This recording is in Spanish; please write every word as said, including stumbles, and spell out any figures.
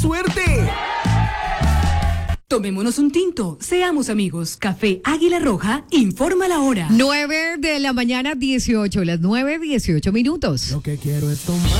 suerte. Tomémonos un tinto, seamos amigos. Café Águila Roja, informa la hora. nueve de la mañana, dieciocho, las nueve, dieciocho minutos. Lo que quiero es tomar.